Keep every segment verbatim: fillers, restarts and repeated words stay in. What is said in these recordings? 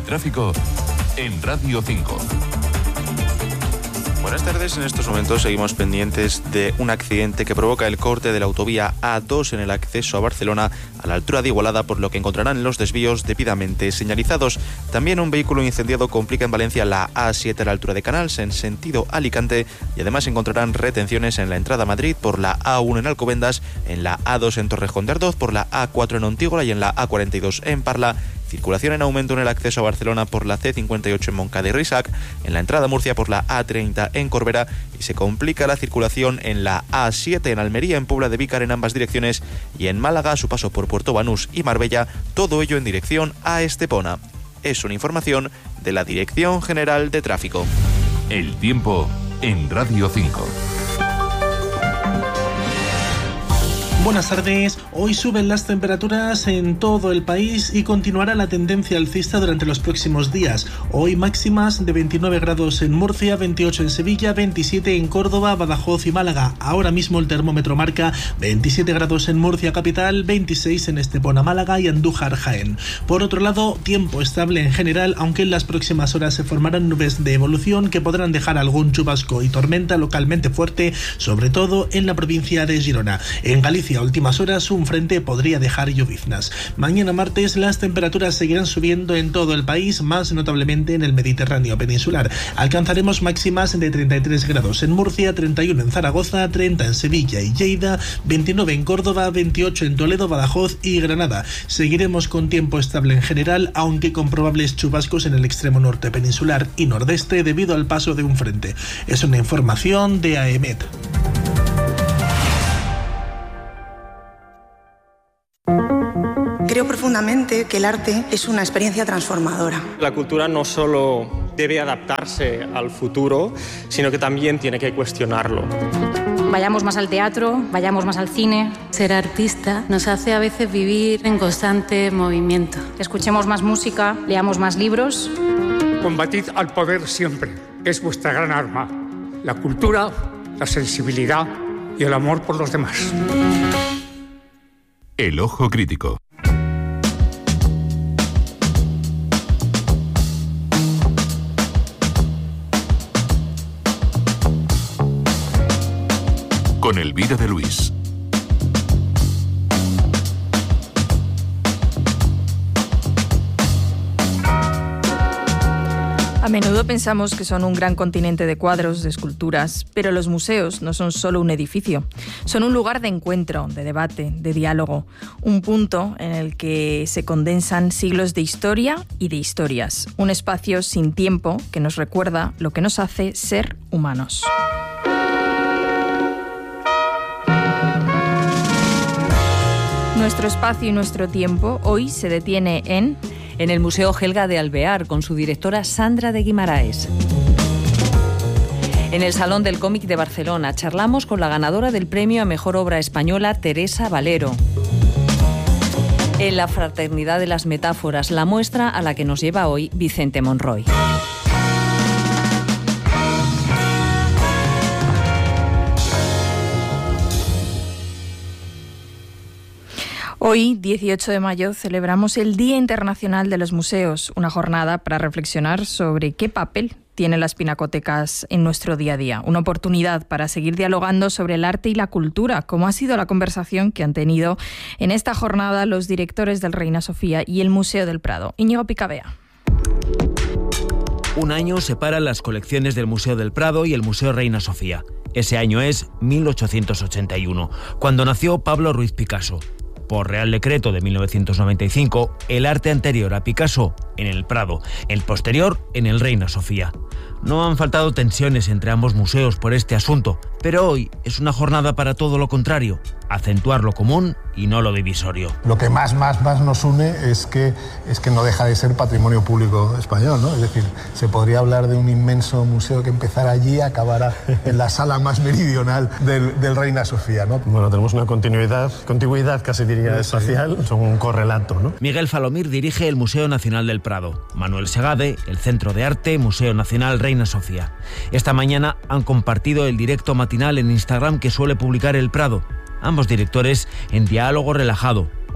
tráfico en Radio cinco. Buenas tardes, en estos momentos seguimos pendientes de un accidente que provoca el corte de la autovía A dos en el acceso a Barcelona a la altura de Igualada, por lo que encontrarán los desvíos debidamente señalizados. También un vehículo incendiado complica en Valencia la A siete a la altura de Canals en sentido Alicante, y además encontrarán retenciones en la entrada a Madrid por la A uno en Alcobendas, en la A dos en Torrejón de Ardoz, por la A cuatro en Ontígola y en la A cuarenta y dos en Parla. Circulación en aumento en el acceso a Barcelona por la C cincuenta y ocho en Moncada y Risac, en la entrada a Murcia por la A treinta en Corbera, y se complica la circulación en la A siete en Almería, en Puebla de Vícar en ambas direcciones, y en Málaga a su paso por Puerto Banús y Marbella, todo ello en dirección a Estepona. Es una información de la Dirección General de Tráfico. El tiempo en Radio cinco. Buenas tardes. Hoy suben las temperaturas en todo el país y continuará la tendencia alcista durante los próximos días. Hoy máximas de veintinueve grados en Murcia, veintiocho en Sevilla, veintisiete en Córdoba, Badajoz y Málaga. Ahora mismo el termómetro marca veintisiete grados en Murcia capital, veintiséis en Estepona, Málaga y Andújar, Jaén. Por otro lado, tiempo estable en general, aunque en las próximas horas se formarán nubes de evolución que podrán dejar algún chubasco y tormenta localmente fuerte, sobre todo en la provincia de Girona. En Galicia, a últimas horas, un frente podría dejar lloviznas. Mañana martes las temperaturas seguirán subiendo en todo el país, más notablemente en el Mediterráneo peninsular. Alcanzaremos máximas de treinta y tres grados en Murcia, treinta y uno en Zaragoza, treinta en Sevilla y Lleida, veintinueve en Córdoba, veintiocho en Toledo, Badajoz y Granada. Seguiremos con tiempo estable en general, aunque con probables chubascos en el extremo norte peninsular y nordeste debido al paso de un frente. Es una información de A E M E T. Creo profundamente que el arte es una experiencia transformadora. La cultura no solo debe adaptarse al futuro, sino que también tiene que cuestionarlo. Vayamos más al teatro, vayamos más al cine. Ser artista nos hace a veces vivir en constante movimiento. Escuchemos más música, leamos más libros. Combatid al poder siempre, es vuestra gran arma. La cultura, la sensibilidad y el amor por los demás. El ojo crítico. Con Elvira de Luis. A menudo pensamos que son un gran continente de cuadros, de esculturas, pero los museos no son solo un edificio. Son un lugar de encuentro, de debate, de diálogo. Un punto en el que se condensan siglos de historia y de historias. Un espacio sin tiempo que nos recuerda lo que nos hace ser humanos. Nuestro espacio y nuestro tiempo hoy se detiene en... en el Museo Helga de Alvear, con su directora Sandra de Guimaraes. En el Salón del Cómic de Barcelona charlamos con la ganadora del premio a Mejor Obra Española, Teresa Valero. En la Fraternidad de las Metáforas, la muestra a la que nos lleva hoy Vicente Monroy. Hoy, dieciocho de mayo, celebramos el Día Internacional de los Museos, una jornada para reflexionar sobre qué papel tienen las pinacotecas en nuestro día a día. Una oportunidad para seguir dialogando sobre el arte y la cultura, como ha sido la conversación que han tenido en esta jornada los directores del Reina Sofía y el Museo del Prado. Íñigo Picabea. Un año separan las colecciones del Museo del Prado y el Museo Reina Sofía. Ese año es mil ochocientos ochenta y uno, cuando nació Pablo Ruiz Picasso. Por Real Decreto de mil novecientos noventa y cinco, el arte anterior a Picasso en el Prado, el posterior en el Reina Sofía. No han faltado tensiones entre ambos museos por este asunto, pero hoy es una jornada para todo lo contrario, acentuar lo común y no lo divisorio. Lo que más, más, más nos une es que, es que no deja de ser patrimonio público español, ¿no? Es decir, se podría hablar de un inmenso museo que empezara allí y acabara en la sala más meridional del, del Reina Sofía, ¿no? Bueno, tenemos una continuidad, contigüidad casi diría espacial, son un correlato, ¿no? Miguel Falomir dirige el Museo Nacional del Prado. Manuel Segade, el Centro de Arte, Museo Nacional Reina Sofía. Esta mañana han compartido el directo matinal en Instagram que suele publicar el Prado. Ambos directores en diálogo relajado,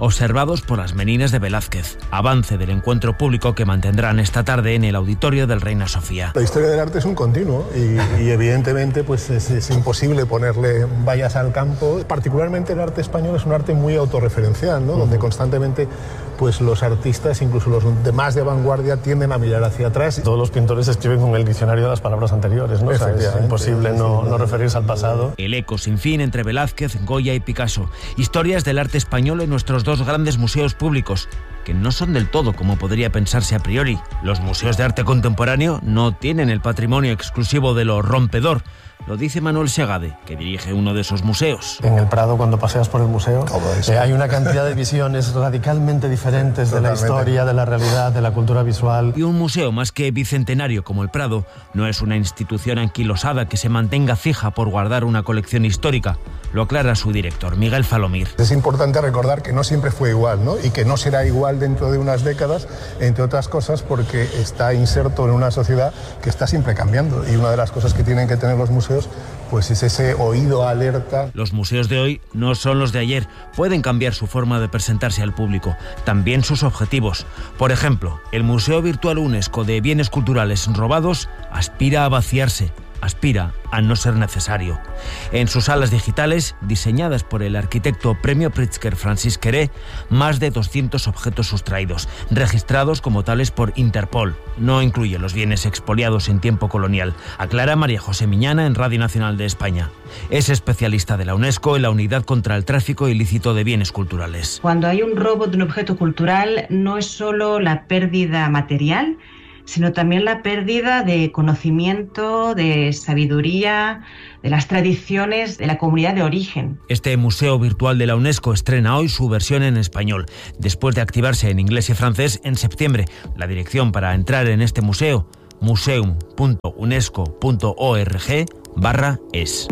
observados por las meninas de Velázquez. Avance del encuentro público que mantendrán esta tarde en el auditorio del Reina Sofía. La historia del arte es un continuo y, y evidentemente pues es, es imposible ponerle vallas al campo. Particularmente el arte español es un arte muy autorreferencial, ¿no? Uh-huh. Donde constantemente pues los artistas, incluso los demás de vanguardia, tienden a mirar hacia atrás. Todos los pintores escriben con el diccionario de las palabras anteriores, ¿no? O sea, es imposible no, no referirse al pasado. El eco sin fin entre Velázquez, Goya y Picasso. Historias del arte español en nuestros dos grandes museos públicos, que no son del todo como podría pensarse a priori. Los museos de arte contemporáneo no tienen el patrimonio exclusivo de lo rompedor. Lo dice Manuel Segade, que dirige uno de esos museos. En el Prado, cuando paseas por el museo, eh, hay una cantidad de visiones radicalmente diferentes Totalmente. de la historia, de la realidad, de la cultura visual. Y un museo más que bicentenario como el Prado no es una institución anquilosada que se mantenga fija por guardar una colección histórica. Lo aclara su director, Miguel Falomir. Es importante recordar que no siempre fue igual, ¿no? Y que no será igual dentro de unas décadas, entre otras cosas porque está inserto en una sociedad que está siempre cambiando. Y una de las cosas que tienen que tener los museos pues es ese oído alerta. Los museos de hoy no son los de ayer. Pueden cambiar su forma de presentarse al público, también sus objetivos. Por ejemplo, el Museo Virtual UNESCO de Bienes Culturales Robados aspira a vaciarse, aspira a no ser necesario. En sus salas digitales, diseñadas por el arquitecto Premio Pritzker Francis Queré, más de doscientos objetos sustraídos, registrados como tales por Interpol. No incluye los bienes expoliados en tiempo colonial, aclara María José Miñana en Radio Nacional de España. Es especialista de la UNESCO en la Unidad contra el Tráfico Ilícito de Bienes Culturales. Cuando hay un robo de un objeto cultural, no es solo la pérdida material, sino también la pérdida de conocimiento, de sabiduría, de las tradiciones de la comunidad de origen. Este museo virtual de la UNESCO estrena hoy su versión en español, después de activarse en inglés y francés en septiembre. La dirección para entrar en este museo, museum punto unesco punto org barra es.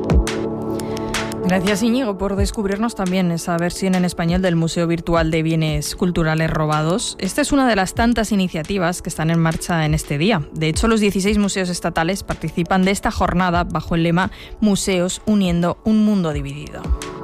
Gracias, Íñigo, por descubrirnos también esa versión en español del Museo Virtual de Bienes Culturales Robados. Esta es una de las tantas iniciativas que están en marcha en este día. De hecho, los dieciséis museos estatales participan de esta jornada bajo el lema Museos uniendo un mundo dividido.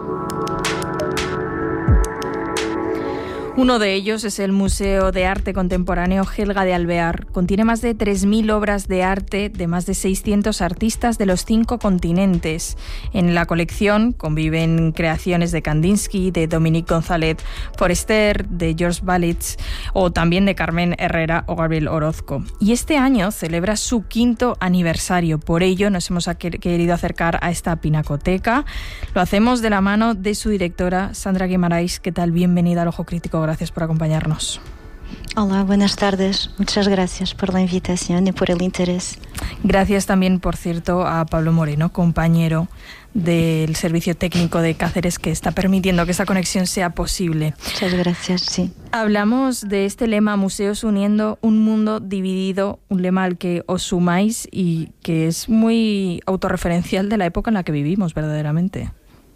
Uno de ellos es el Museo de Arte Contemporáneo Helga de Alvear. Contiene más de tres mil obras de arte de más de seiscientos artistas de los cinco continentes. En la colección conviven creaciones de Kandinsky, de Dominique González Forester, de George Balich o también de Carmen Herrera o Gabriel Orozco. Y este año celebra su quinto aniversario. Por ello nos hemos querido acercar a esta pinacoteca. Lo hacemos de la mano de su directora, Sandra Guimarães. ¿Qué tal? Bienvenida al Ojo Crítico. Gracias por acompañarnos. Hola, buenas tardes. Muchas gracias por la invitación y por el interés. Gracias también, por cierto, a Pablo Moreno, compañero del Servicio Técnico de Cáceres, que está permitiendo que esta conexión sea posible. Muchas gracias, sí. Hablamos de este lema, Museos uniendo un mundo dividido, un lema al que os sumáis y que es muy autorreferencial de la época en la que vivimos, verdaderamente.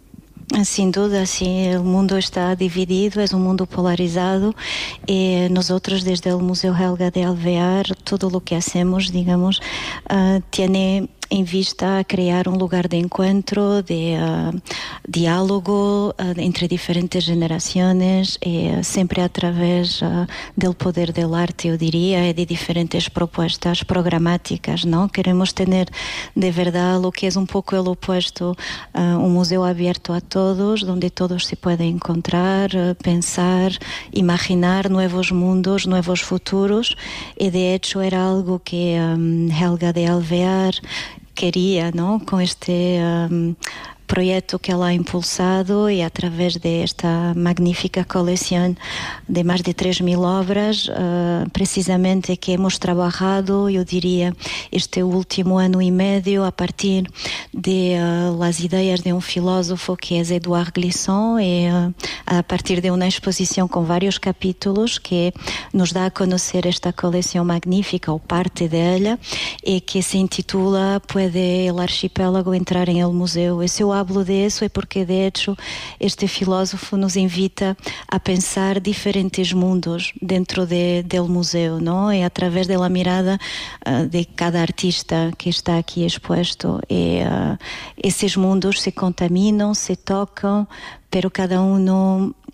Sin duda, sí, el mundo está dividido, es un mundo polarizado y nosotros desde el Museo Helga de Alvear, todo lo que hacemos, digamos, uh, tiene en vista crear un lugar de encuentro, de uh, diálogo uh, entre diferentes generaciones, y, uh, siempre a través uh, del poder del arte, yo diría, y de diferentes propuestas programáticas, ¿no? Queremos tener de verdad lo que es un poco el opuesto, uh, un museo abierto a todos, donde todos se pueden encontrar, uh, pensar, imaginar nuevos mundos, nuevos futuros, y de hecho era algo que um, Helga de Alvear quería, ¿no? Con este um, proyecto que ela ha impulsado y a través de esta magnífica colección de más de tres mil obras, uh, precisamente que hemos trabajado, yo diría, este último año y medio a partir de uh, las ideas de un filósofo que es Édouard Glissant y uh, a partir de una exposición con varios capítulos que nos da a conocer esta colección magnífica o parte de ella y que se intitula ¿Puede el archipiélago entrar en el museo? Ese hablo de eso es porque de hecho este filósofo nos invita a pensar diferentes mundos dentro de, del museo, ¿no? Y a través de la mirada uh, de cada artista que está aquí expuesto. Y uh, esos mundos se contaminan, se tocan, pero cada uno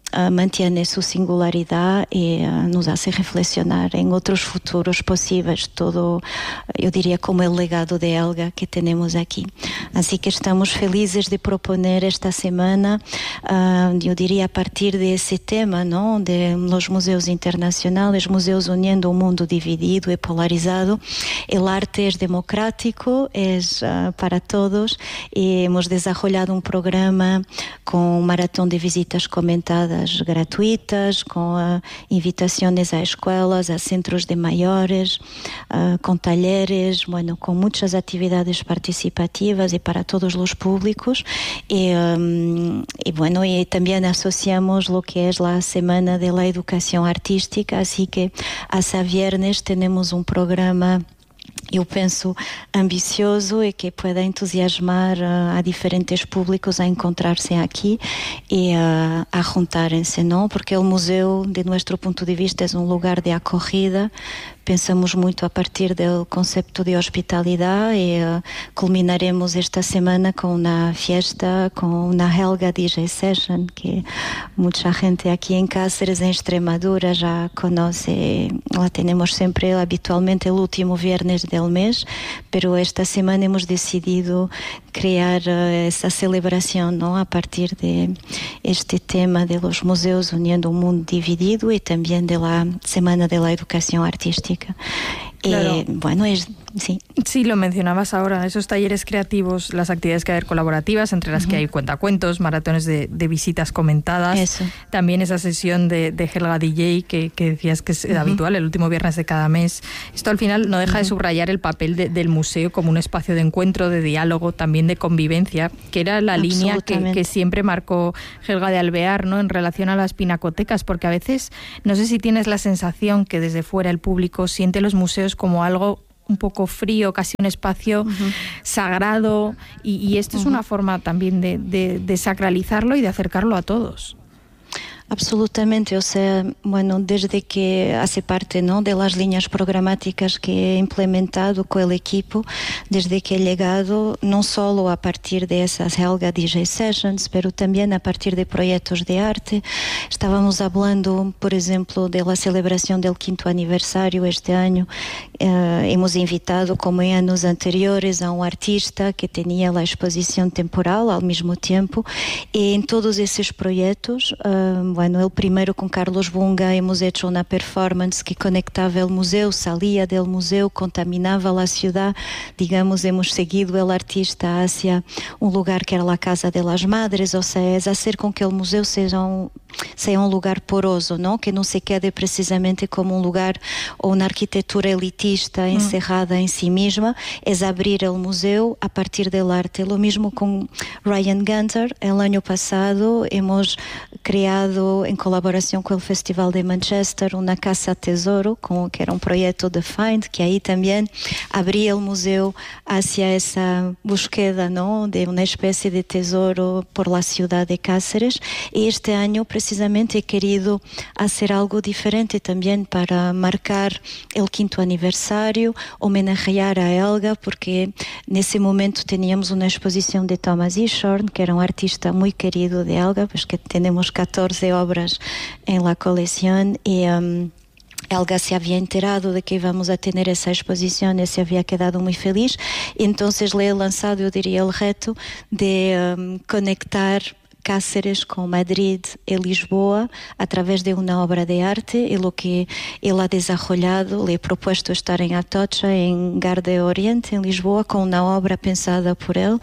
uh, mantiene su singularidad y uh, nos hace reflexionar en otros futuros posibles, todo, yo diría, como el legado de Helga que tenemos aquí. Así que estamos felices de proponer esta semana, uh, yo diría, a partir de ese tema, ¿no?, de los museos internacionales, museos uniendo un mundo dividido y polarizado. El arte es democrático, es uh, para todos, y hemos desarrollado un programa con un maratón de visitas comentadas gratuitas, con uh, invitaciones a escuelas, a centros de mayores, uh, con talleres, bueno, con muchas actividades participativas y para todos los públicos. Y, um, y bueno, y también asociamos lo que es la Semana de la Educación Artística, así que hasta viernes tenemos un programa, eu penso, ambicioso e que pueda entusiasmar uh, a diferentes públicos a encontrarse aqui e uh, a juntarem-se, não? Porque o museu, de nosso ponto de vista, é um lugar de acolhida. Pensamos muito a partir do conceito de hospitalidade e uh, culminaremos esta semana com uma fiesta, com uma Helga D J Session, que muita gente aqui em Cáceres, em Extremadura, já conhece. La temos sempre, habitualmente, o último viernes del mes, pero esta semana hemos decidido crear uh, essa celebração, não? A partir de este tema de los museos uniendo un mundo dividido y también de la Semana de la Educación Artística. Claro. Eh, bueno, es... Sí. Sí, lo mencionabas ahora, esos talleres creativos, las actividades que hay colaborativas, entre las uh-huh. que hay cuentacuentos, maratones de, de visitas comentadas. Eso. También esa sesión de, de Helga D J que, que decías que es uh-huh. habitual, el último viernes de cada mes. Esto al final no deja uh-huh. de subrayar el papel de, del museo como un espacio de encuentro, de diálogo, también de convivencia, que era la línea que, que siempre marcó Helga de Alvear, ¿no?, en relación a las pinacotecas, porque a veces, no sé si tienes la sensación que desde fuera el público siente los museos como algo un poco frío, casi un espacio uh-huh. sagrado, y, y esto uh-huh. es una forma también de, de, de sacralizarlo y de acercarlo a todos. Absolutamente, o sea, bueno, desde que hace parte, ¿no?, de las líneas programáticas que he implementado con el equipo, desde que he llegado, no solo a partir de esas Helga D J Sessions, pero también a partir de proyectos de arte. Estábamos hablando, por ejemplo, de la celebración del quinto aniversario este año. Eh, hemos invitado, como en años anteriores, a un artista que tenía la exposición temporal al mismo tiempo, y en todos esos proyectos, eh, bueno, el primero con Carlos Bunga hemos hecho una performance que conectaba el museo, salía del museo, contaminaba la ciudad. Digamos, hemos seguido el artista hacia un lugar que era la Casa de las Madres, o sea, es hacer con que el museo sea un, sea un lugar poroso, ¿no?, que no se quede precisamente como un lugar o una arquitectura elitista encerrada mm. en sí misma, es abrir el museo a partir del arte. Lo mismo con Ryan Gunter. El año pasado hemos creado, en colaboración con el Festival de Manchester, una casa tesoro, con, que era un proyecto de Find, que ahí también abría el museo hacia esa búsqueda, ¿no?, de una especie de tesoro por la ciudad de Cáceres. Y este año precisamente he querido hacer algo diferente también para marcar el quinto aniversario, homenajear a Helga, porque en ese momento teníamos una exposición de Thomas Eashorn, que era un artista muy querido de Helga, pues que tenemos catorce obras en la colección, y um, Helga se había enterado de que íbamos a tener esa exposición y se había quedado muy feliz. Y entonces le he lanzado, yo diría, el reto de um, conectar Cáceres con Madrid y Lisboa a través de una obra de arte, y lo que él ha desarrollado, le he propuesto estar en Atocha, en Garde Oriente, en Lisboa, con una obra pensada por él.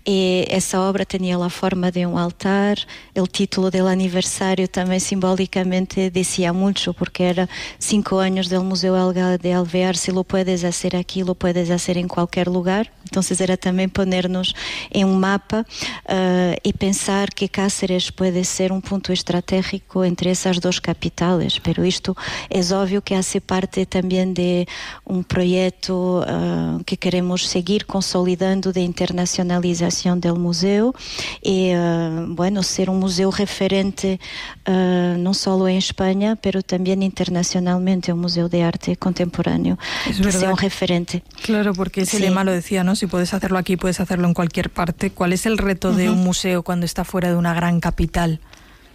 Y esa obra tenía la forma de un altar. El título del aniversario también simbólicamente decía mucho, porque era cinco años del Museo Helga de Alvear. Si lo puedes hacer aquí, lo puedes hacer en cualquier lugar. Entonces era también ponernos en un mapa uh, y pensar que Cáceres puede ser un punto estratégico entre esas dos capitales, pero esto es obvio que hace parte también de un proyecto uh, que queremos seguir consolidando de internacionalización del museo y, uh, bueno, ser un museo referente uh, no solo en España, pero también internacionalmente, un museo de arte contemporáneo, es que sea un referente. Claro, porque ese sí. lema lo decía, ¿no? Si puedes hacerlo aquí, puedes hacerlo en cualquier parte. ¿Cuál es el reto uh-huh. de un museo cuando está fuera de una gran capital?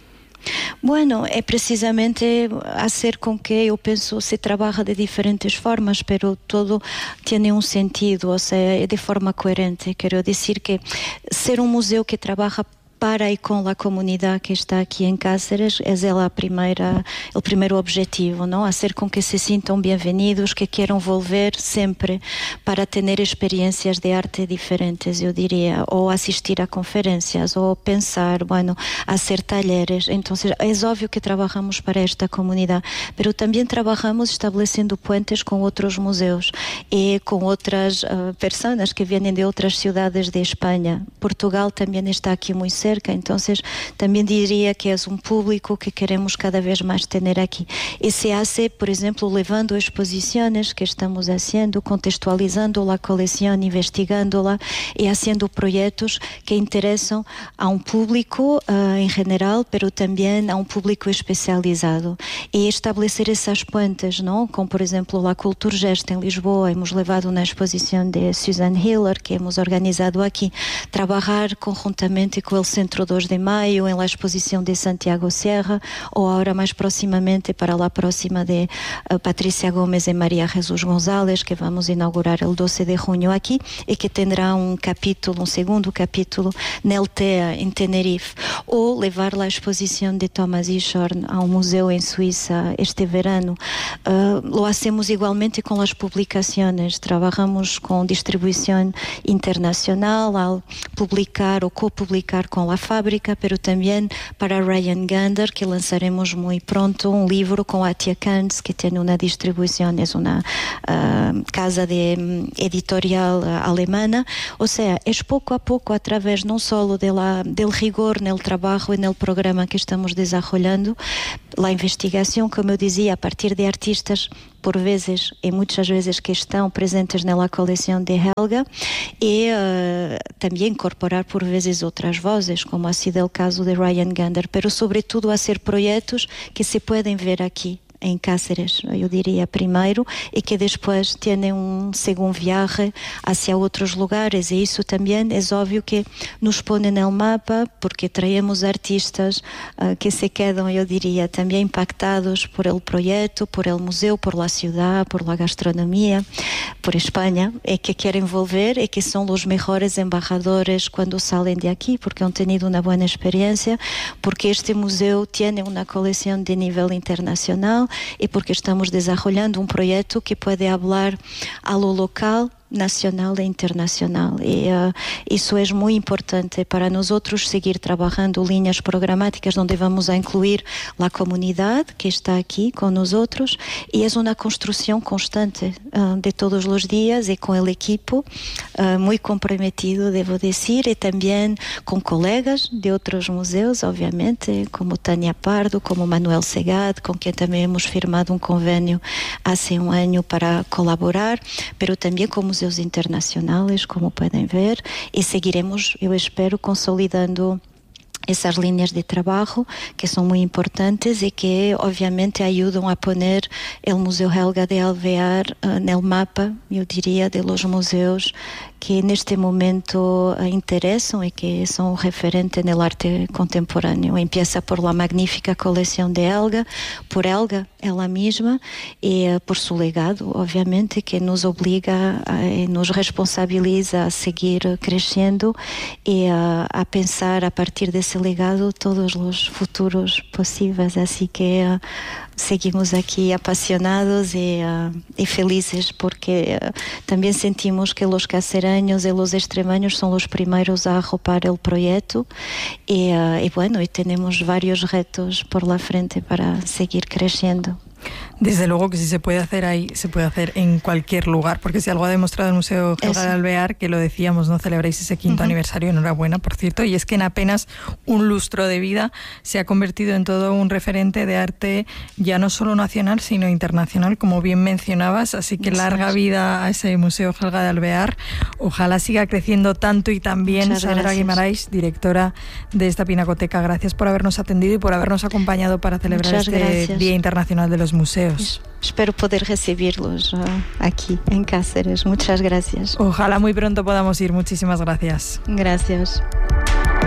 Bueno, é precisamente hacer con que, eu penso, se trabaja de diferentes formas, pero todo tiene un sentido, o sea, é de forma coherente. Quero decir que ser un museo que trabaja para e com a comunidade que está aqui em Cáceres é a primeira, o primeiro objetivo, não? Hacer com que se sintam bem-vindos, que queiram volver sempre para ter experiências de arte diferentes, eu diria, ou assistir a conferências, ou pensar, bueno, hacer talleres. Então, é óbvio que trabalhamos para esta comunidade, mas também trabalhamos estabelecendo puentes com outros museus e com outras uh, pessoas que vêm de outras cidades de Espanha. Portugal também está aqui muito cerca. Entonces, también diría que es un público que queremos cada vez más tener aquí. Y se hace, por ejemplo, llevando exposiciones que estamos haciendo, contextualizando la colección, investigándola y haciendo proyectos que interesan a un público uh, en general, pero también a un público especializado. Y establecer esas puentes, ¿no? Como, por ejemplo, la Kulturgest en Lisboa, hemos llevado una exposición de Susan Hiller que hemos organizado aquí. Trabajar conjuntamente con el Centro dos de Maio, en la exposición de Santiago Sierra, o ahora más próximamente para la próxima de uh, Patricia Gómez y María Jesús González, que vamos a inaugurar el doce de junio aquí, y que tendrá un capítulo, un segundo capítulo, Nel Tea, en Tenerife, o levar la exposición de Thomas Ischorn a un museo en Suiza este verano. Uh, lo hacemos igualmente con las publicaciones, trabajamos con distribución internacional al publicar o copublicar con la fábrica, pero también para Ryan Gander, que lanzaremos muy pronto un libro con Atia Kantz, que tiene una distribución, es una uh, casa de um, editorial uh, alemana. O sea, es poco a poco a través no solo de la, del rigor en el trabajo, en el programa que estamos desarrollando, la investigación, como eu dizia, a partir de artistas por vezes e muitas vezes que estão presentes na coleção de Helga, e uh, também incorporar por vezes outras vozes, como ha sido o caso de Ryan Gander, pero sobretudo a ser projetos que se podem ver aqui em Cáceres, eu diria primeiro, e que depois têm um segundo viaje hacia outros lugares, e isso também é óbvio que nos põe no mapa, porque traemos artistas uh, que se quedam, eu diria, também impactados por el projeto, por el museu, por la ciudad, por la gastronomia, por Espanha, e que querem volver, e que são os melhores embajadores quando saem de aqui, porque han tenido uma boa experiência, porque este museu tem uma coleção de nível internacional, e porque estamos desarrollando um projeto que pode falar a lo local, nacional e internacional, e uh, isso é muito importante para nós outros seguir trabalhando linhas programáticas onde vamos a incluir a comunidade que está aqui com nós outros, e é uma construção constante uh, de todos os dias, e com o equipo uh, muito comprometido, devo dizer, e também com colegas de outros museus, obviamente, como Tânia Pardo, como Manuel Segad, com quem também hemos firmado um convênio há um ano para colaborar, pero também com museus internacionais, como podem ver, e seguiremos, eu espero, consolidando essas linhas de trabalho que são muito importantes e que obviamente ajudam a poner o Museu Helga de Alvear uh, no mapa, eu diria, de los museus que neste momento uh, interessam e que são referente no arte contemporâneo. Empieza por la magnífica coleção de Helga, por Helga ela mesma, e uh, por seu legado, obviamente, que nos obriga e uh, nos responsabiliza a seguir crescendo e uh, a pensar a partir desse legado todos os futuros possíveis, assim que uh, seguimos aqui apaixonados e, uh, e felizes, porque uh, também sentimos que os cacereños e os extremeños são os primeiros a arropar o projeto, e, uh, e bueno, e temos vários retos por la frente para seguir crescendo. Desde luego que si se puede hacer ahí, se puede hacer en cualquier lugar, porque si algo ha demostrado el Museo Helga de Alvear, que lo decíamos, no celebráis ese quinto uh-huh. aniversario, enhorabuena, por cierto, y es que en apenas un lustro de vida se ha convertido en todo un referente de arte ya no solo nacional, sino internacional, como bien mencionabas, así que larga vida a ese Museo Helga de Alvear, ojalá siga creciendo tanto y tan bien. Sandra Guimarães, directora de esta pinacoteca, gracias por habernos atendido y por habernos acompañado para celebrar Muchas este gracias. Día Internacional de los Museos. Espero poder recibirlos uh, aquí en Cáceres. Muchas gracias. Ojalá muy pronto podamos ir. Muchísimas gracias. Gracias.